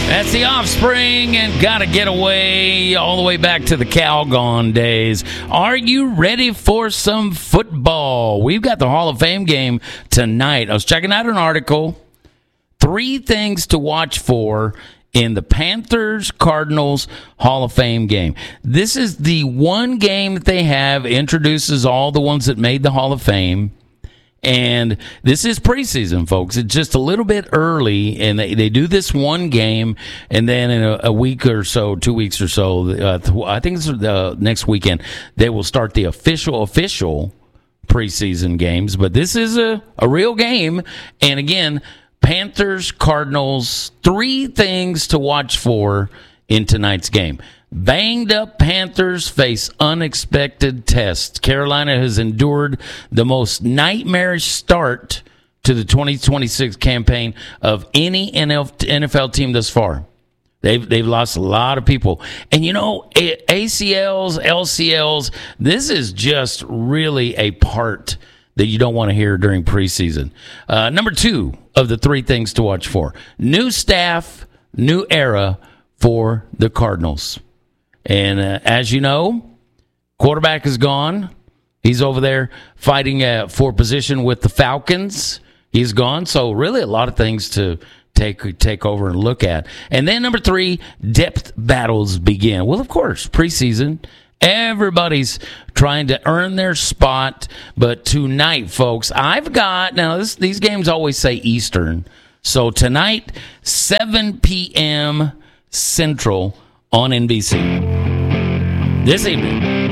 That's the Offspring and Gotta Get Away all the way back to the Calgon days. Are you ready for some football? We've got the Hall of Fame game tonight. I was checking out an article. 3 things to watch for in the Panthers-Cardinals Hall of Fame game. This is the one game that they have, introduces all the ones that made the Hall of Fame. And this is preseason, folks. It's just a little bit early, and they do this one game, and then in a week or so, 2 weeks or so, I think it's the next weekend, they will start the official preseason games. But this is a real game, and again, Panthers, Cardinals, 3 things to watch for in tonight's game. Banged up Panthers face unexpected tests. Carolina has endured the most nightmarish start to the 2026 campaign of any NFL team thus far. They've lost a lot of people. And, you know, ACLs, LCLs, this is just really a part that you don't want to hear during preseason. Number 2 of the 3 things to watch for. New staff, new era for the Cardinals. And as you know, quarterback is gone. He's over there fighting for position with the Falcons. He's gone. So really a lot of things to take over and look at. And then number 3, depth battles begin. Well, of course, preseason, everybody's trying to earn their spot. But tonight, folks, I've got, now these games always say Eastern. So tonight, 7 p.m. Central on NBC. This evening,